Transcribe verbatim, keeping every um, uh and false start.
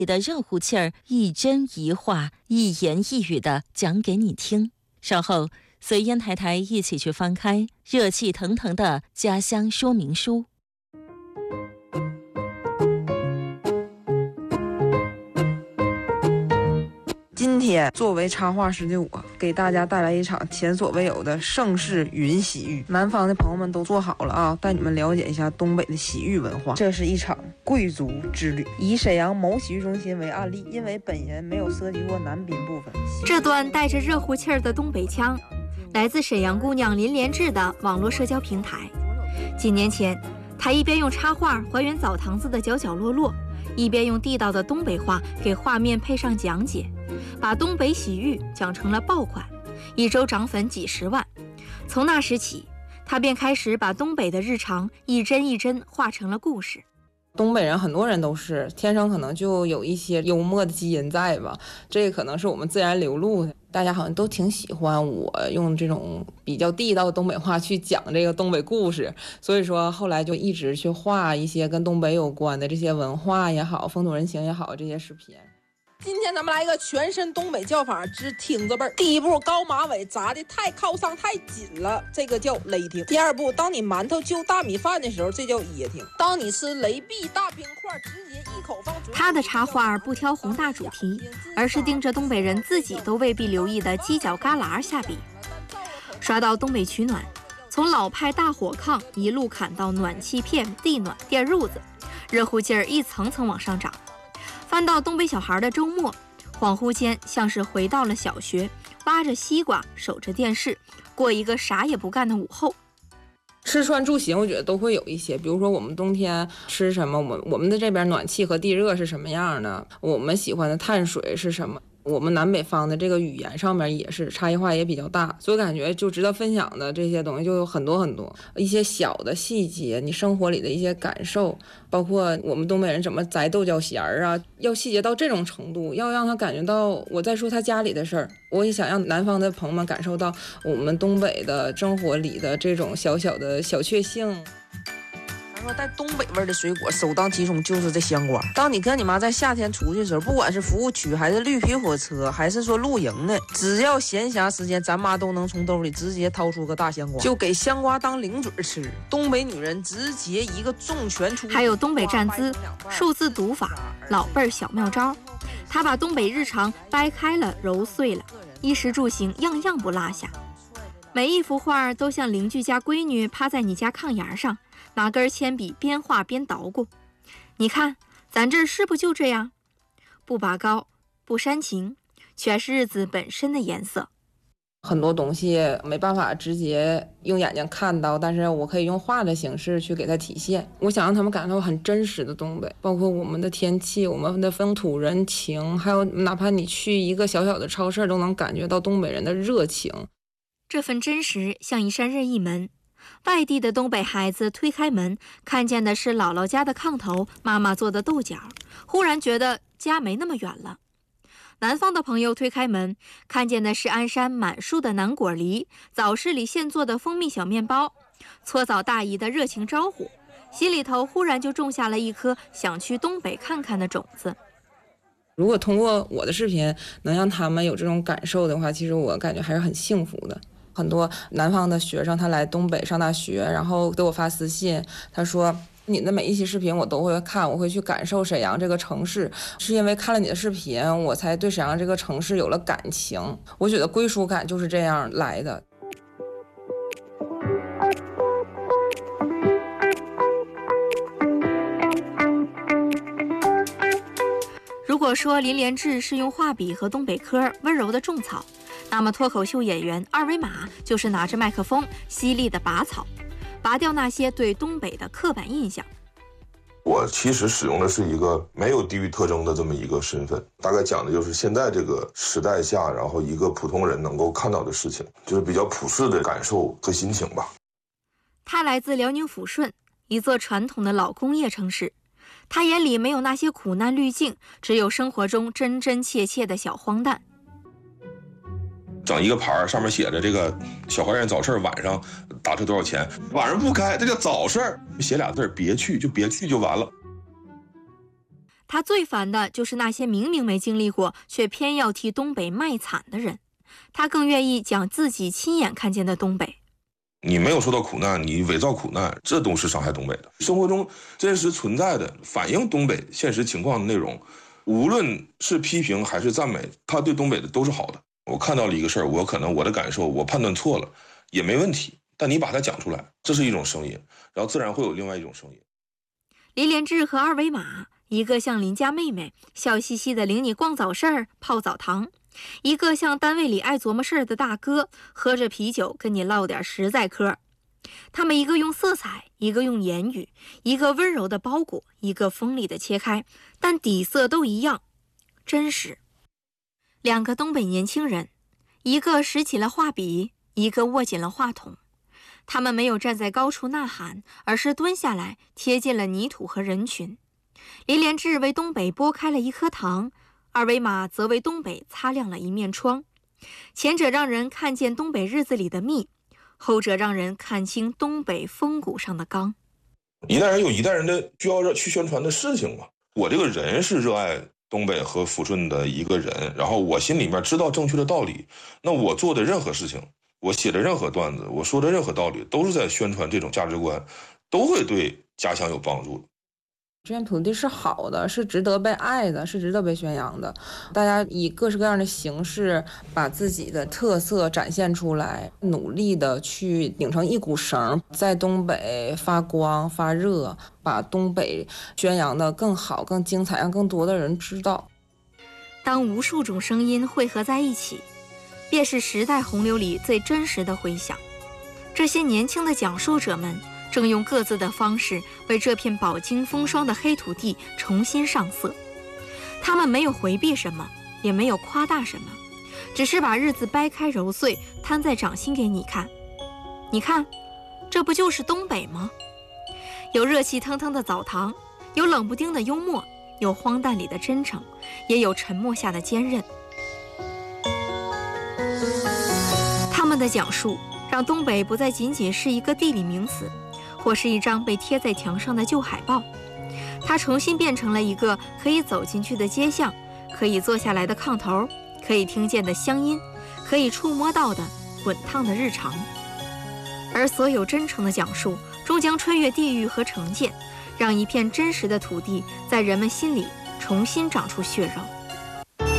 里的热乎气儿一真一话、一言一语的讲给你听。稍后，随烟台台一起去翻开热气腾腾的家乡说明书。 今天作为插画师的我，给大家带来一场前所未有的盛世云洗浴。南方的朋友们都坐好了啊，带你们了解一下东北的洗浴文化。这是一场贵族之旅，以沈阳某洗浴中心为案例，因为本人没有涉及过男宾部分。 这段带着热乎气儿的东北腔，来自沈阳姑娘林连志的网络社交平台。几年前，她一边用插画还原澡堂子的角角落落，一边用地道的东北话给画面配上讲解，把东北洗浴讲成了爆款，一周涨粉几十万。从那时起，他便开始把东北的日常一帧一帧画成了故事。 东北人很多人都是天生可能就有一些幽默的基因在吧，这个可能是我们自然流露的。大家好像都挺喜欢我用这种比较地道的东北话去讲这个东北故事，所以说后来就一直去画一些跟东北有关的这些文化也好、风土人情也好这些视频。 今天咱们来一个全身东北叫法之挺字辈儿。第一步，高马尾扎的太靠上太紧了，这个叫勒挺。第二步，当你馒头就大米饭的时候，这叫噎挺。当你吃雷碧大冰块，直接一口放嘴。 他的插画不挑宏大主题，而是盯着东北人自己都未必留意的犄角旮旯下笔。刷到东北取暖，从老派大火炕一路砍到暖气片、地暖、电褥子，热乎劲儿一层层往上涨。翻到东北小孩的周末，恍惚间像是回到了小学，挖着西瓜，守着电视，过一个啥也不干的午后。 吃穿住行我觉得都会有一些，比如说我们冬天吃什么，我我们的这边暖气和地热是什么样的，我们喜欢的碳水是什么，我们南北方的这个语言上面也是差异化也比较大，所以感觉就值得分享的这些东西就有很多很多，一些小的细节，你生活里的一些感受，包括我们东北人怎么摘豆角弦儿啊，要细节到这种程度，要让他感觉到我在说他家里的事儿。我也想让南方的朋友们感受到我们东北的生活里的这种小小的小确幸。说带东北味的水果首当其冲就是这香瓜。当你跟你妈在夏天出去的时候，不管是服务区还是绿皮火车还是说露营的，只要闲暇时间，咱妈都能从兜里直接掏出个大香瓜，就给香瓜当零嘴吃。东北女人直接一个重拳出。 还有东北站姿、数字读法、老辈儿小妙招，她把东北日常掰开了揉碎了，衣食住行样样不落下。每一幅画都像邻居家闺女趴在你家炕沿上，拿根铅笔边画边捣鼓。你看咱这是不就这样，不拔高不煽情，全是日子本身的颜色。 很多东西没办法直接用眼睛看到，但是我可以用画的形式去给它体现。我想让他们感到很真实的东北，包括我们的天气、我们的风土人情，还有哪怕你去一个小小的超市都能感觉到东北人的热情。 这份真实像一扇任意门，外地的东北孩子推开门，看见的是姥姥家的炕头，妈妈做的豆角，忽然觉得家没那么远了。南方的朋友推开门，看见的是鞍山满树的南果梨，早市里现做的蜂蜜小面包，搓澡大姨的热情招呼，心里头忽然就种下了一颗想去东北看看的种子。 如果通过我的视频能让他们有这种感受的话，其实我感觉还是很幸福的。很多南方的学生他来东北上大学，然后给我发私信，他说你的每一期视频我都会看，我会去感受沈阳这个城市，是因为看了你的视频我才对沈阳这个城市有了感情。我觉得归属感就是这样来的。 如果说林连志是用画笔和东北嗑温柔的种草，那么脱口秀演员二维码就是拿着麦克风犀利的拔草，拔掉那些对东北的刻板印象。 我其实使用的是一个没有地域特征的这么一个身份，大概讲的就是现在这个时代下，然后一个普通人能够看到的事情，就是比较普世的感受和心情吧。 他来自辽宁抚顺，一座传统的老工业城市，他眼里没有那些苦难滤镜，只有生活中真真切切的小荒诞。 整一个牌上面写着这个小花园早市晚上打车多少钱，晚上不开，这叫早市，写俩字别去就别去就完了。 他最烦的就是那些明明没经历过，却偏要替东北卖惨的人。他更愿意讲自己亲眼看见的东北。 你没有受到苦难，你伪造苦难，这都是伤害东北的。生活中真实存在的反映东北现实情况的内容，无论是批评还是赞美，他对东北的都是好的。我看到了一个事儿，我可能我的感受我判断错了也没问题，但你把它讲出来，这是一种声音，然后自然会有另外一种声音。 李连志和二维码，一个像邻家妹妹，笑嘻嘻的领你逛早市儿、泡澡堂；一个像单位里爱琢磨事儿的大哥，喝着啤酒跟你唠点实在嗑。他们一个用色彩，一个用言语，一个温柔的包裹，一个锋利的切开，但底色都一样，真实。两个东北年轻人，一个拾起了画笔，一个握紧了话筒。他们没有站在高处呐喊，而是蹲下来，贴近了泥土和人群。李连志为东北剥开了一颗糖，二维码则为东北擦亮了一面窗。前者让人看见东北日子里的蜜，后者让人看清东北风骨上的刚。 一代人有一代人的需要去宣传的事情嘛。我这个人是热爱东北和抚顺的一个人，然后我心里面知道正确的道理，那我做的任何事情，我写的任何段子，我说的任何道理，都是在宣传这种价值观，都会对家乡有帮助。 这片土地是好的，是值得被爱的，是值得被宣扬的。大家以各式各样的形式把自己的特色展现出来，努力的去拧成一股绳，在东北发光发热，把东北宣扬的更好更精彩，让更多的人知道。 当无数种声音汇合在一起，便是时代洪流里最真实的回响。这些年轻的讲述者们正用各自的方式为这片饱经风霜的黑土地重新上色。他们没有回避什么，也没有夸大什么，只是把日子掰开揉碎，摊在掌心给你看。你看，这不就是东北吗？有热气腾腾的澡堂，有冷不丁的幽默，有荒诞里的真诚，也有沉默下的坚韧。他们的讲述让东北不再仅仅是一个地理名词，或是一张被贴在墙上的旧海报，它重新变成了一个可以走进去的街巷，可以坐下来的炕头，可以听见的乡音，可以触摸到的滚烫的日常。而所有真诚的讲述，终将穿越地域和成见，让一片真实的土地在人们心里重新长出血肉。